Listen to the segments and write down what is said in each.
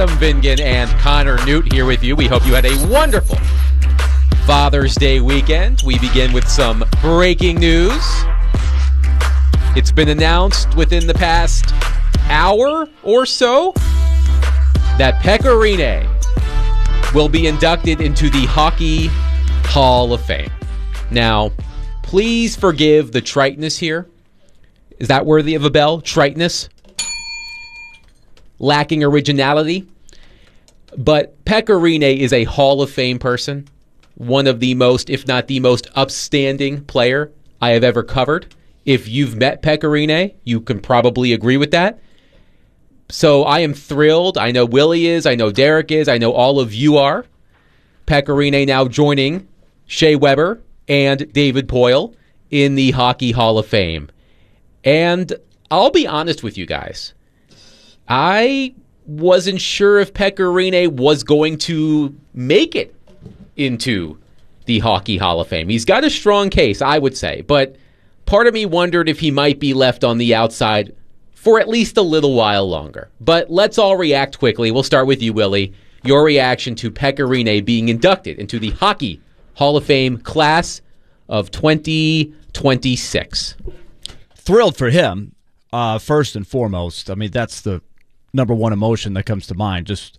Adam Vingan and Connor Newt here with you. We hope you had a wonderful Father's Day weekend. We begin with some breaking news. It's been announced within the past hour or so that Pekka Rinne will be inducted into the Hockey Hall of Fame. Now, please forgive the triteness here. Is that worthy of a bell? Triteness? Lacking originality? But Pekka Rinne is a Hall of Fame person. One of the most, if not the most upstanding player I have ever covered. If you've met Pekka Rinne, you can probably agree with that. So I am thrilled. I know Willie is. I know Derek is. I know all of you are. Pekka Rinne now joining Shea Weber and David Poile in the Hockey Hall of Fame. And I'll be honest with you guys. I wasn't sure if Pekka Rinne was going to make it into the Hockey Hall of Fame. He's got a strong case, I would say. But part of me wondered if he might be left on the outside for at least a little while longer. But let's all react quickly. We'll start with you, Willie. Your reaction to Pekka Rinne being inducted into the Hockey Hall of Fame class of 2026. Thrilled for him, first and foremost. I mean, that's the number one emotion that comes to mind. Just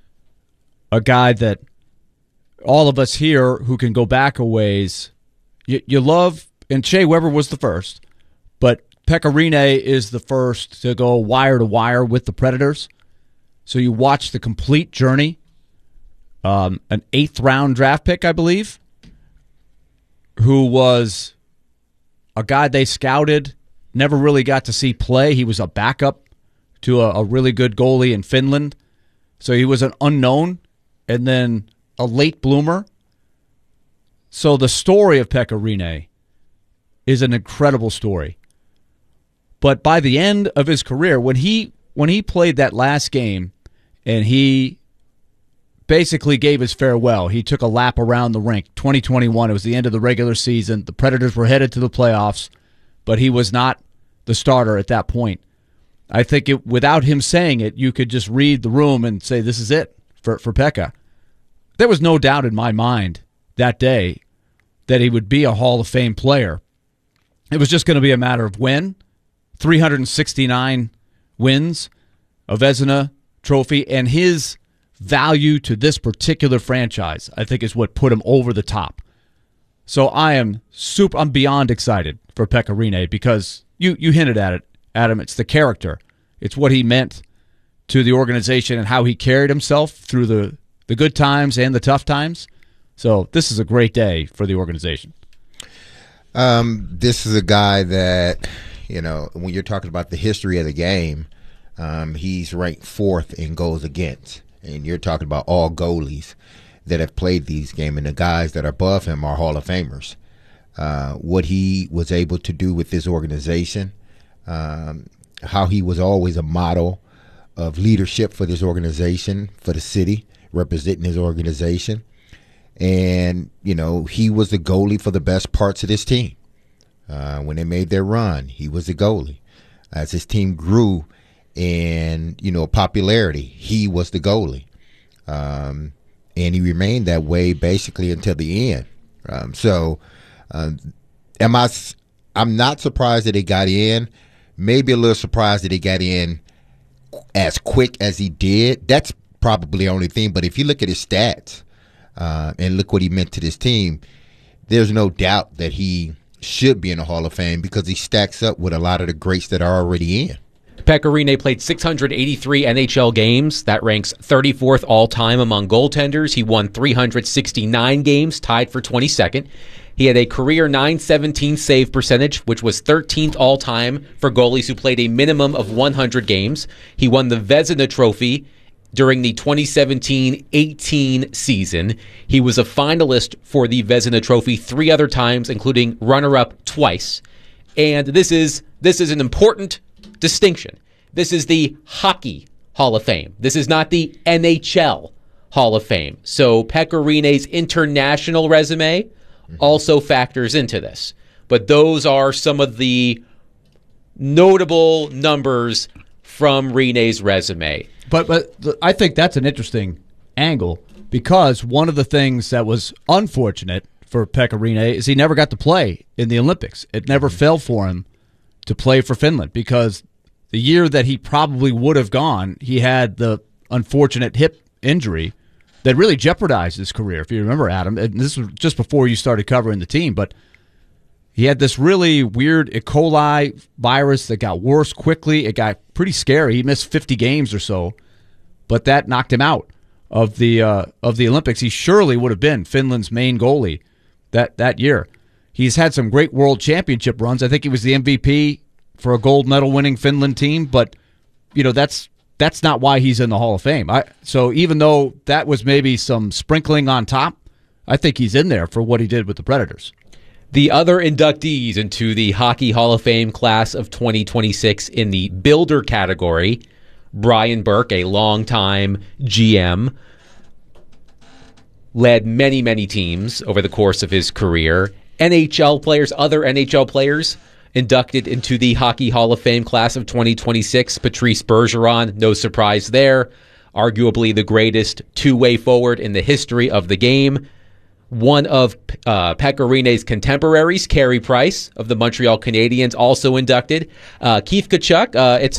a guy that all of us here who can go back a ways, you love, and Shea Weber was the first, but Pekka Rinne is the first to go wire to wire with the Predators. So you watch the complete journey. An 8th round draft pick, I believe, who was a guy they scouted, never really got to see play. He was a backup to a really good goalie in Finland. So he was an unknown and then a late bloomer. So the story of Pekka Rinne is an incredible story. But by the end of his career, when he played that last game and he basically gave his farewell, he took a lap around the rink. 2021, it was the end of the regular season. The Predators were headed to the playoffs, but he was not the starter at that point. I think without him saying it, you could just read the room and say, this is it for Pekka. There was no doubt in my mind that day that he would be a Hall of Fame player. It was just going to be a matter of when. 369 wins, a Vezina trophy, and his value to this particular franchise, I think, is what put him over the top. So I'm beyond excited for Pekka Rinne because you hinted at it, Adam. It's the character. It's what he meant to the organization and how he carried himself through the good times and the tough times. So this is a great day for the organization. This is a guy that, when you're talking about the history of the game, he's ranked 4th in goals against. And you're talking about all goalies that have played these games, and the guys that are above him are Hall of Famers. What he was able to do with this organization, how he was always a model of leadership for this organization, for the city, representing his organization. And, he was the goalie for the best parts of this team. When they made their run, he was the goalie. As his team grew in, popularity, he was the goalie. And he remained that way basically until the end. I'm not surprised that he got in. Maybe a little surprised that he got in as quick as he did. That's probably the only thing. But if you look at his stats and look what he meant to this team, there's no doubt that he should be in the Hall of Fame because he stacks up with a lot of the greats that are already in. Pekka Rinne played 683 NHL games. That ranks 34th all-time among goaltenders. He won 369 games, tied for 22nd. He had a career .917 save percentage, which was 13th all-time for goalies who played a minimum of 100 games. He won the Vezina Trophy during the 2017-18 season. He was a finalist for the Vezina Trophy 3 other times, including runner-up twice. And this is an important distinction. This is the Hockey Hall of Fame. This is not the NHL Hall of Fame. So Pekka Rinne's international resume also factors into this. But those are some of the notable numbers from Rene's resume. But I think that's an interesting angle because one of the things that was unfortunate for Pekka Rinne is he never got to play in the Olympics. It never fell for him to play for Finland because the year that he probably would have gone, he had the unfortunate hip injury that really jeopardized his career, if you remember, Adam. And this was just before you started covering the team, but he had this really weird E. coli virus that got worse quickly. It got pretty scary. He missed 50 games or so, but that knocked him out of the Olympics. He surely would have been Finland's main goalie that year. He's had some great world championship runs. I think he was the MVP for a gold medal winning Finland team, but that's not why he's in the Hall of Fame. So even though that was maybe some sprinkling on top, I think he's in there for what he did with the Predators. The other inductees into the Hockey Hall of Fame class of 2026 in the builder category, Brian Burke, a longtime GM, led many, many teams over the course of his career. NHL players, other NHL players inducted into the Hockey Hall of Fame class of 2026. Patrice Bergeron, no surprise there. Arguably the greatest two-way forward in the history of the game. One of Pekka Rinne's contemporaries, Carey Price of the Montreal Canadiens, also inducted. Keith Tkachuk.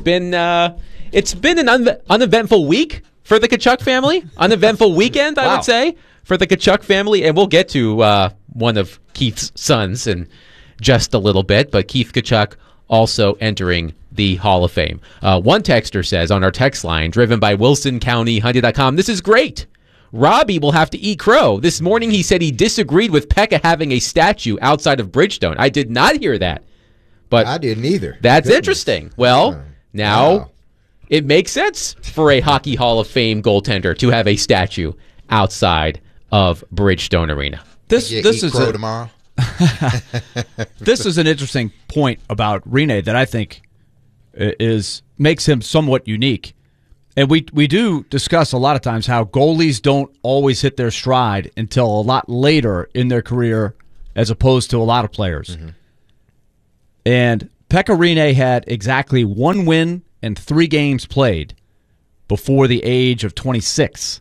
It's been an uneventful week for the Tkachuk family. Uneventful weekend, I would say, for the Tkachuk family. And we'll get to one of Keith's sons in just a little bit. But Keith Tkachuk also entering the Hall of Fame. One texter says on our text line, driven by WilsonCountyHunting.com, "This is great. Robbie will have to eat crow. This morning he said he disagreed with Pekka having a statue outside of Bridgestone. I did not hear that. But I didn't either. That's interesting. Well, now it makes sense for a Hockey Hall of Fame goaltender to have a statue outside of Bridgestone Arena. This is crow tomorrow. This is an interesting point about Rinne that I think makes him somewhat unique. And we do discuss a lot of times how goalies don't always hit their stride until a lot later in their career as opposed to a lot of players. Mm-hmm. And Pekka Rinne had exactly 1 win and 3 games played before the age of 26.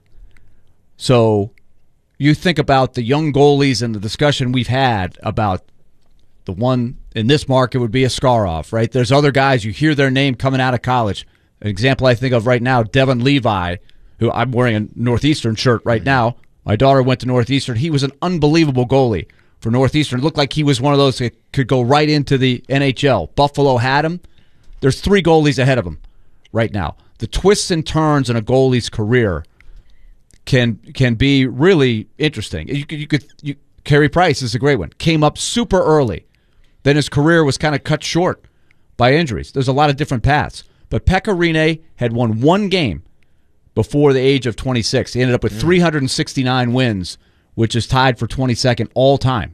So you think about the young goalies and the discussion we've had about the one in this market would be Askarov, right? There's other guys, you hear their name coming out of college. An example I think of right now, Devon Levi, who I'm wearing a Northeastern shirt right now. My daughter went to Northeastern. He was an unbelievable goalie for Northeastern. It looked like he was one of those that could go right into the NHL. Buffalo had him. There's 3 goalies ahead of him right now. The twists and turns in a goalie's career can be really interesting. Carey Price is a great one. Came up super early. Then his career was kind of cut short by injuries. There's a lot of different paths. But Pekka Rinne had won 1 game before the age of 26. He ended up with 369 wins, which is tied for 22nd all time.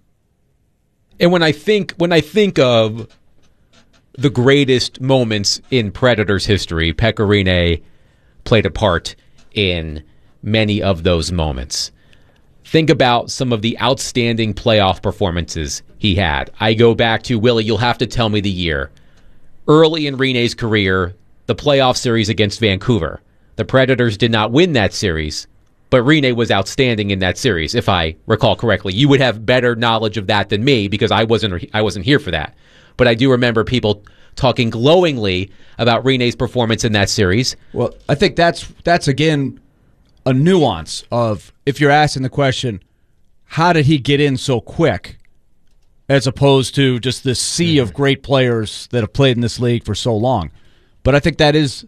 And when I think of the greatest moments in Predators history, Pekka Rinne played a part in many of those moments. Think about some of the outstanding playoff performances he had. I go back to, Willie, you'll have to tell me the year. Early in Rinne's career, the playoff series against Vancouver. The Predators did not win that series, but Rinne was outstanding in that series, if I recall correctly. You would have better knowledge of that than me because I wasn't here for that. But I do remember people talking glowingly about Rinne's performance in that series. Well, I think that's again a nuance of if you're asking the question, how did he get in so quick, as opposed to just this sea of great players that have played in this league for so long. But I think that is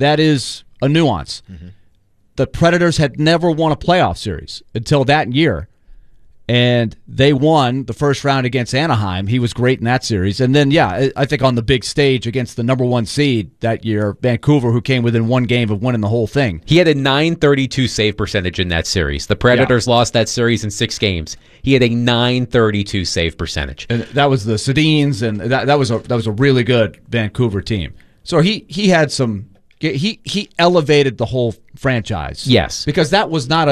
a nuance. Mm-hmm. The Predators had never won a playoff series until that year, and they won the first round against Anaheim. He was great in that series. And then, I think on the big stage against the number 1 seed that year, Vancouver, who came within 1 game of winning the whole thing. He had a .932 save percentage in that series. The Predators lost that series in 6 games. He had a .932 save percentage. And that was the Sedins, and that was a really good Vancouver team. So he had some. He elevated the whole franchise. Yes, because that was not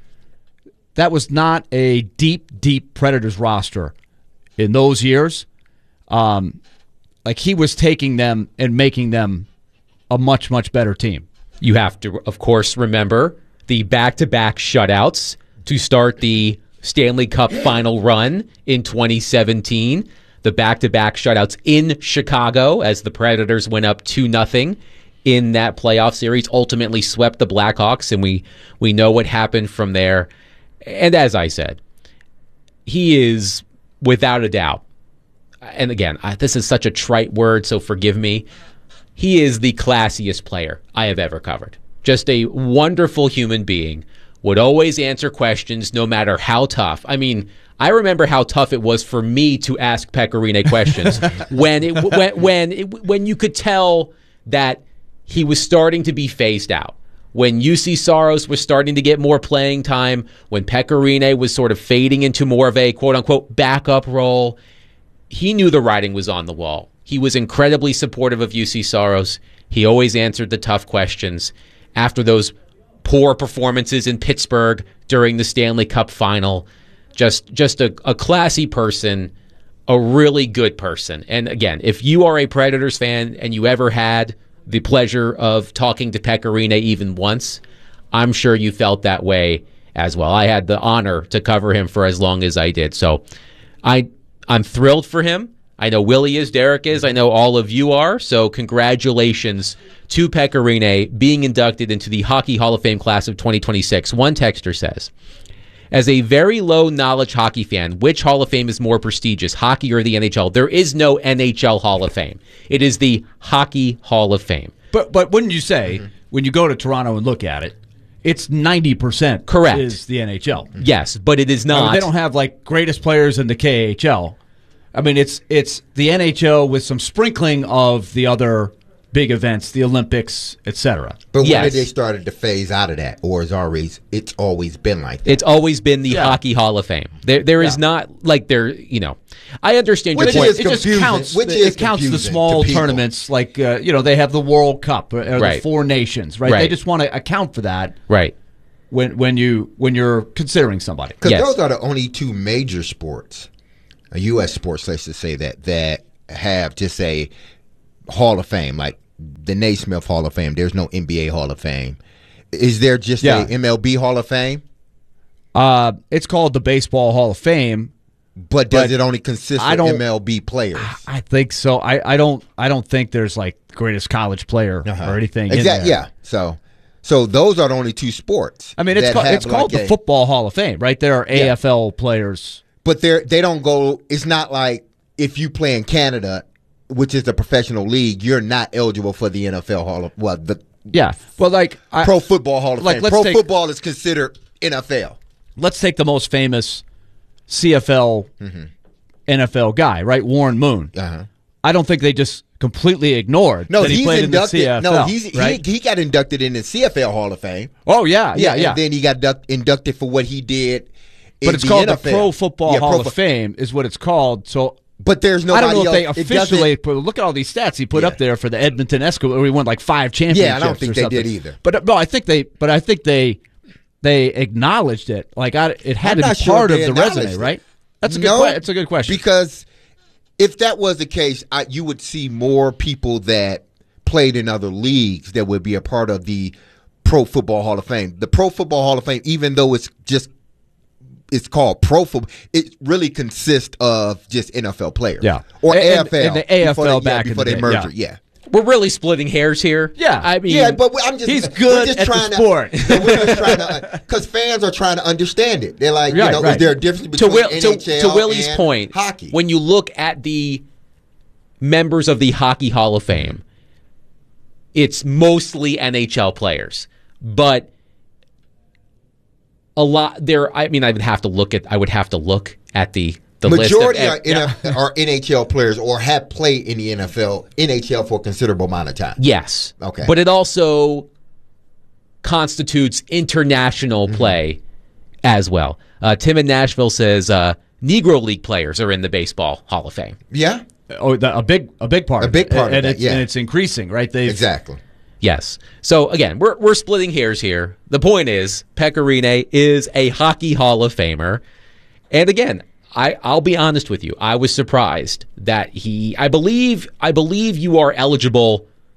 a deep Predators roster in those years. Like he was taking them and making them a much, much better team. You have to, of course, remember the back-to-back shutouts to start the Stanley Cup final run in 2017. The back-to-back shutouts in Chicago as the Predators went up 2-0 in that playoff series, ultimately swept the Blackhawks, and we know what happened from there. And as I said, he is, without a doubt, and again, this is such a trite word, so forgive me, he is the classiest player I have ever covered. Just a wonderful human being, would always answer questions no matter how tough. I mean, I remember how tough it was for me to ask Pekka Rinne questions when you could tell that he was starting to be phased out. When UC Saros was starting to get more playing time, when Pekka Rinne was sort of fading into more of a quote-unquote backup role, he knew the writing was on the wall. He was incredibly supportive of UC Saros. He always answered the tough questions. After those poor performances in Pittsburgh during the Stanley Cup final, just a classy person, a really good person. And again, if you are a Predators fan and you ever had the pleasure of talking to Pekka Rinne even once, I'm sure you felt that way as well. I had the honor to cover him for as long as I did. So I'm thrilled for him. I know Willie is, Derek is, I know all of you are. So congratulations to Pekka Rinne being inducted into the Hockey Hall of Fame class of 2026. One texter says, as a very low-knowledge hockey fan, which Hall of Fame is more prestigious, hockey or the NHL? There is no NHL Hall of Fame. It is the Hockey Hall of Fame. But wouldn't you say, when you go to Toronto and look at it, it's 90% correct is the NHL? Yes, but it is not. I mean, they don't have, like, greatest players in the KHL. I mean, it's the NHL with some sprinkling of the other big events, the Olympics, etc. But when did they started to phase out of that, or it's always been like that? It's always been the Hockey Hall of Fame. There is not like there. I understand your point. It just counts. It counts the small tournaments, like they have the World Cup or the Four Nations, right? They just want to account for that, right? When you're considering somebody, because those are the only two major sports, U.S. sports, let's just say that have just a Hall of Fame, like the Naismith Hall of Fame. There's no NBA Hall of Fame. Is there just a MLB Hall of Fame? It's called the Baseball Hall of Fame. But does it only consist of MLB players? I think so. I don't think there's like greatest college player or anything. Exactly. Yeah. So those are the only two sports. I mean, it's called the Football Hall of Fame, right? There are AFL players, but they don't go. It's not like if you play in Canada, which is the professional league, you're not eligible for the NFL Hall of Pro Football Hall of Fame. Pro football is considered NFL. Let's take the most famous CFL NFL guy, right? Warren Moon. I don't think they just completely ignored that he played in the CFL. No, he got inducted in the CFL Hall of Fame. Oh yeah. And then he got inducted for what he did. But it's called NFL. The Pro Football Hall of Fame, is what it's called. So. But there's nobody else. I don't know if they officially look at all these stats he put up there for the Edmonton Eskimos, where he won like 5 championships. Yeah, I don't think they did either. But no, I think they acknowledged it. Like it had to be part of the resume, right? That's a good question. Because if that was the case, you would see more people that played in other leagues that would be a part of the Pro Football Hall of Fame. The Pro Football Hall of Fame, even though it's called pro football, it really consists of just NFL players. Yeah. Or AFL. And the AFL before they merged. Yeah. We're really splitting hairs here. Yeah. I mean, but he's good at the sport. We're just trying to, because fans are trying to understand it. They're like, is there a difference between NHL to Willie's and point, hockey? When you look at the members of the Hockey Hall of Fame, it's mostly NHL players, but a lot there. I mean, I would have to look at the majority list are NHL players or have played in the NHL for a considerable amount of time. Yes. Okay. But it also constitutes international play as well. Tim in Nashville says Negro League players are in the Baseball Hall of Fame. Yeah. Oh, a big part. A big part of that. And it's increasing, right? Exactly. Yes. So again, we're splitting hairs here. The point is, Pekka Rinne is a Hockey Hall of Famer, and again, I'll be honest with you. I was surprised that I believe you are eligible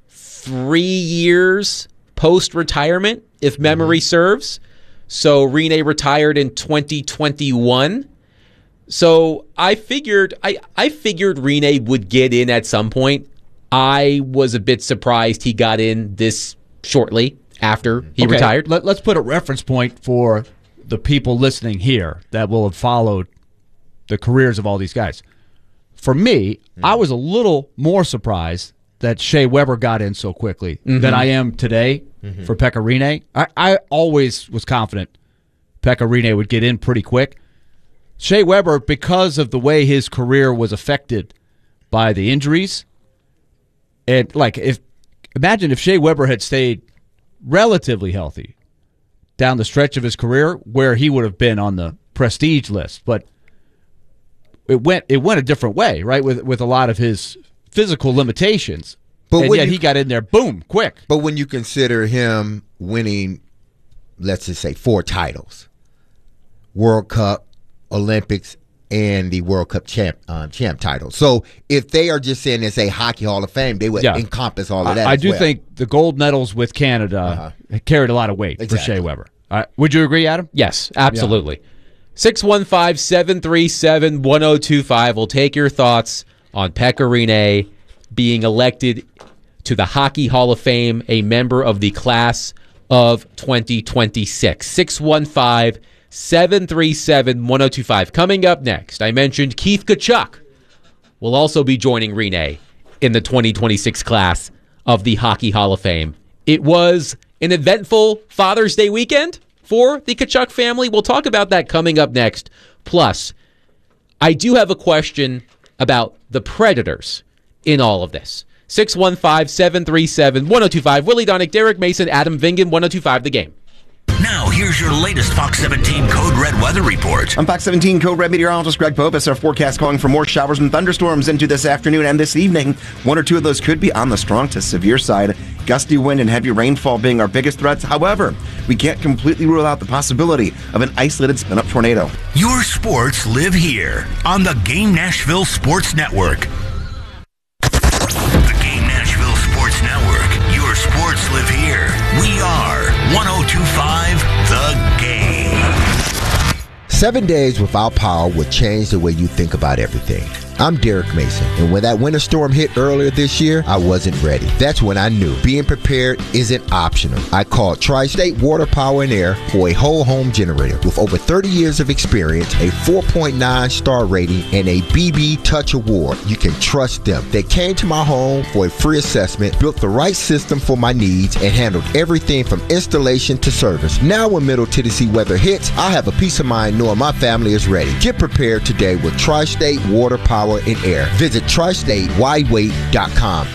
3 years post-retirement, if memory serves. So Rinne retired in 2021. So I figured Rinne would get in at some point. I was a bit surprised he got in this shortly after he retired. Let's put a reference point for the people listening here that will have followed the careers of all these guys. For me, I was a little more surprised that Shea Weber got in so quickly than I am today for Pekka Rinne. I always was confident Pekka Rinne would get in pretty quick. Shea Weber, because of the way his career was affected by the injuries, and imagine if Shea Weber had stayed relatively healthy down the stretch of his career, where he would have been on the prestige list. But it went a different way, right? With a lot of his physical limitations. But yet he got in there, boom, quick. But when you consider him winning, let's just say 4 titles, World Cup, Olympics, and the World Cup champ title. So if they are just saying it's a Hockey Hall of Fame, they would encompass all of that. I do think the gold medals with Canada carried a lot of weight for Shea Weber. Would you agree, Adam? Yes, absolutely. 615-737-1025. We'll take your thoughts on Pekka Rinne being elected to the Hockey Hall of Fame, a member of the class of 2026. 615-737-1025. Coming up next, I mentioned Keith Tkachuk will also be joining Rinne in the 2026 class of the Hockey Hall of Fame. It was an eventful Father's Day weekend for the Tkachuk family. We'll talk about that coming up next. Plus, I do have a question about the Predators in all of this. 615-737-1025. Willie Donick, Derek Mason, Adam Vingan, 1025 The Game. Now, here's your latest Fox 17 Code Red weather report. I'm Fox 17 Code Red meteorologist Greg Popus. Our forecast calling for more showers and thunderstorms into this afternoon and this evening. 1 or 2 of those could be on the strong to severe side. Gusty wind and heavy rainfall being our biggest threats. However, we can't completely rule out the possibility of an isolated spin-up tornado. Your sports live here on the Game Nashville Sports Network. The Game Nashville Sports Network. Your sports live here. We are 1025 The Game. 7 days without power would change the way you think about everything. I'm Derek Mason, and when that winter storm hit earlier this year, I wasn't ready. That's when I knew being prepared isn't optional. I called Tri-State Water, Power, and Air for a whole home generator. With over 30 years of experience, a 4.9 star rating, and a BB Touch Award, you can trust them. They came to my home for a free assessment, built the right system for my needs, and handled everything from installation to service. Now when Middle Tennessee weather hits, I have a peace of mind knowing my family is ready. Get prepared today with Tri-State Water, Power, and Air. Visit tristatewhywait.com.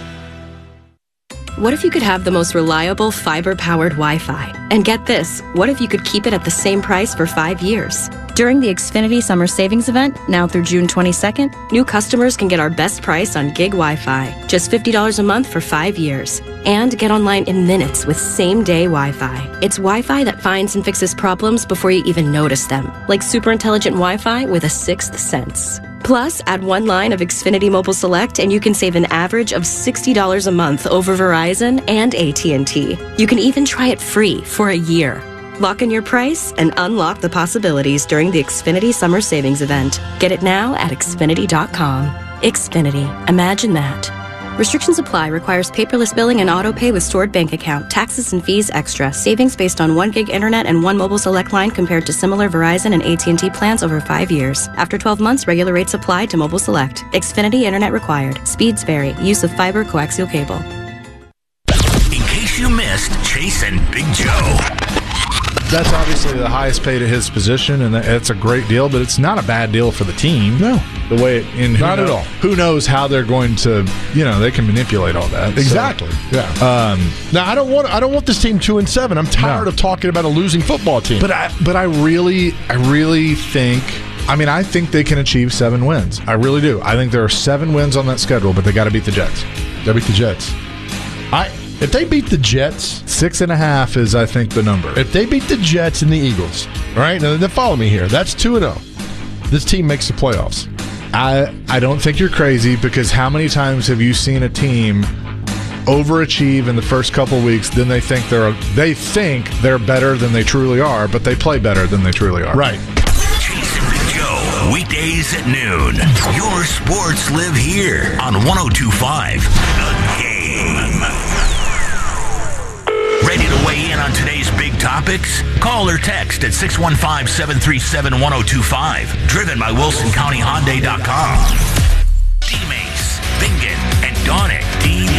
What if you could have the most reliable fiber-powered Wi-Fi? And get this, what if you could keep it at the same price for 5 years? During the Xfinity Summer Savings Event, now through June 22nd, new customers can get our best price on gig Wi-Fi, just $50 a month for 5 years. And get online in minutes with same-day Wi-Fi. It's Wi-Fi that finds and fixes problems before you even notice them, like super intelligent Wi-Fi with a sixth sense. Plus, add 1 line of Xfinity Mobile Select and you can save an average of $60 a month over Verizon and AT&T. You can even try it free for a year. Lock in your price and unlock the possibilities during the Xfinity Summer Savings Event. Get it now at Xfinity.com. Xfinity. Imagine that. Restrictions apply. Requires paperless billing and auto pay with stored bank account. Taxes and fees extra. Savings based on 1 gig internet and 1 mobile select line compared to similar Verizon and AT&T plans over 5 years. After 12 months, regular rates apply to mobile select. Xfinity internet required. Speeds vary. Use of fiber coaxial cable. In case you missed Chase and Big Joe. That's obviously the highest paid at his position, and it's a great deal, but it's not a bad deal for the team. No. The way not at all. Who knows how they're going to, they can manipulate all that. Exactly. So, yeah. Now I don't want this team 2-7. I'm tired of talking about a losing football team. But I really think. I think they can achieve 7 wins. I really do. I think there are 7 wins on that schedule, but they got to beat the Jets. They beat the Jets. If they beat the Jets, 6.5 is, I think, the number. If they beat the Jets and the Eagles, all right, now follow me here. That's 2-0. This team makes the playoffs. I don't think you're crazy, because how many times have you seen a team overachieve in the first couple weeks, then they think they're better than they truly are, but they play better than they truly are. Right. Jason and Joe, weekdays at noon. Your sports live here on 102.5 The Game. Ready to weigh in on today's big topics? Call or text at 615-737-1025. Driven by WilsonCountyHyundai.com. D-Mace, Bingen, and Donick.